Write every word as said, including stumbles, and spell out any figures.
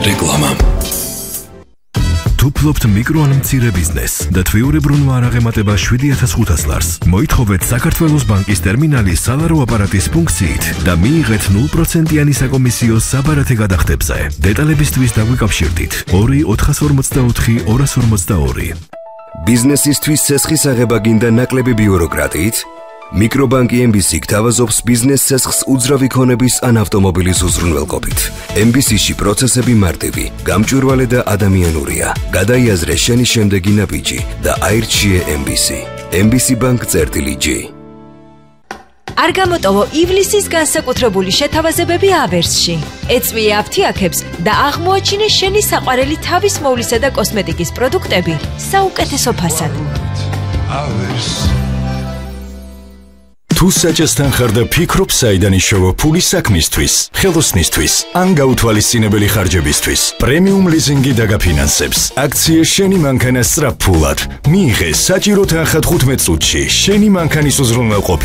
რეკლამა. თუ ფლობთ მიკრო ან მცირე ბიზნესს და თვიურებრუნვა არ აღემატება შვიდი ათას ხუთას ლარს, მოითხოვეთ საქართველოს ბანკის ტერმინალის სალარო აპარატის ფუნქციით და მიიღეთ ნულ პროცენტიანი საკომისიო საბარათე გადახდებზე. დეტალებისთვის დაგვიკავშირდით ორი ოთხას ორმოცდაოთხი ორას ორმოცდაორი. ბიზნესისთვის ცესხის აღება გინდა ნაკლები ბიუროკრატიით? მიკრობანკი ემ ბი სი გთავაზობს ბიზნეს ცესხს უძრავი ქონების ან ავტომობილის უზრუნველყოფით. ემ ბი სი-ში პროცესები მარტივი, გამჭვირვალე და ადამიანურია. გადაიაზრე შენი შემდეგი ნაბიჯი და აირჩიე ემ ბი სი. ემ ბი სი ბანკ წერტილი ჯი. არ გამოტოვო ივლისის განსაკუთრებული შეთავაზებები ავერსში. ეწვიე აფთიაქებს და აღმოაჩინე შენი საყვარელი თავის მოვლისა და კოსმეტიკის პროდუქტები საუკეთესო ფასად. თუ საჭესთან ხარ და ფიქრობ საიდან იშოვო ფული საქმისთვის, ხელოსნისთვის, ან გაუთვალისწინებელი ხარჯებისთვის, პრემიუმ ლიზინგი დაგაფინანსებს. აქცია შენი მანქანა სწრაფ ფულად. მიიღე საჭირო თანხა თხუთმეტ წუთში. შენი მანქანის უზრუნველყოფი